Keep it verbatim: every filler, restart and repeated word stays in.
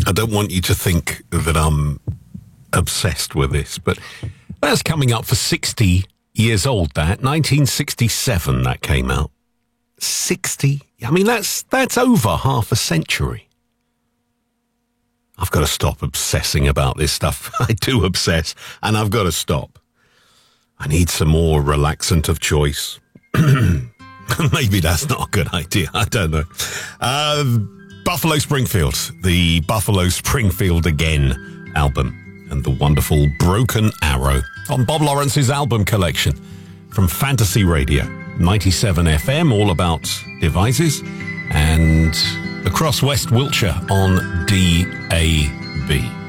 I don't want you to think that I'm obsessed with this, but that's coming up for sixty years old, that. nineteen sixty-seven, that came out. sixty? I mean, that's that's over half a century. I've got to stop obsessing about this stuff. I do obsess, and I've got to stop. I need some more relaxant of choice. Maybe that's not a good idea. I don't know. Uh, Buffalo Springfield, the Buffalo Springfield Again album, and the wonderful Broken Arrow on Bob Lawrence's album collection from Fantasy Radio, ninety-seven F M, all about devices, and across West Wiltshire on D A B.